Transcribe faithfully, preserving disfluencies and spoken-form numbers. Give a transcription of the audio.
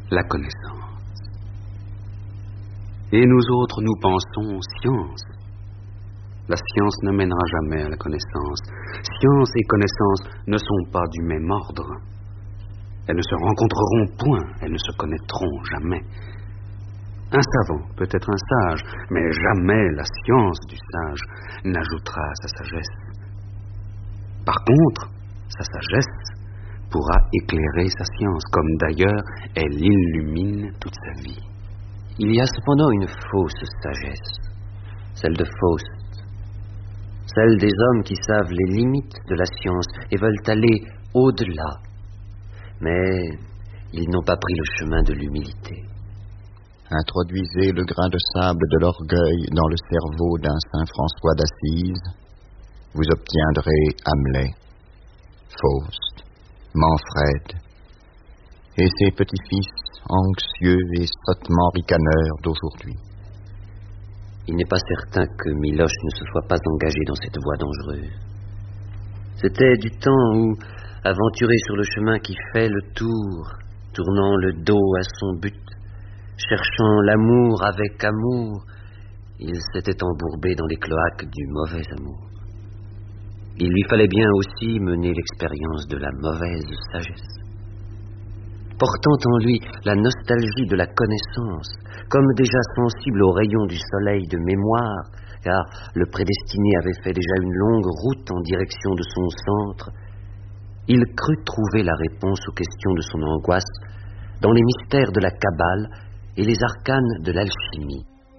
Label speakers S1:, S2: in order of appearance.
S1: la connaissance. Et nous autres, nous pensons science. La science ne mènera jamais à la connaissance. Science et connaissance ne sont pas du même ordre. Elles ne se rencontreront point, elles ne se connaîtront jamais. Un savant peut être un sage, mais jamais la science du sage n'ajoutera à sa sagesse. Par contre, sa sagesse pourra éclairer sa science, comme d'ailleurs elle illumine toute sa vie.
S2: Il y a cependant une fausse sagesse, celle de Faust, celle des hommes qui savent les limites de la science et veulent aller au-delà, mais ils n'ont pas pris le chemin de l'humilité.
S3: Introduisez le grain de sable de l'orgueil dans le cerveau d'un Saint François d'Assise, vous obtiendrez Hamlet, Faust, Manfred et ses petits-fils anxieux et sottement ricaneurs d'aujourd'hui.
S2: Il n'est pas certain que Miloche ne se soit pas engagé dans cette voie dangereuse. C'était du temps où, aventuré sur le chemin qui fait le tour, tournant le dos à son but, cherchant l'amour avec amour, il s'était embourbé dans les cloaques du mauvais amour. Il lui fallait bien aussi mener l'expérience de la mauvaise sagesse. Portant en lui la nostalgie de la connaissance, comme déjà sensible aux rayons du soleil de mémoire, car le prédestiné avait fait déjà une longue route en direction de son centre, il crut trouver la réponse aux questions de son angoisse dans les mystères de la Kabbale et les arcanes de l'alchimie.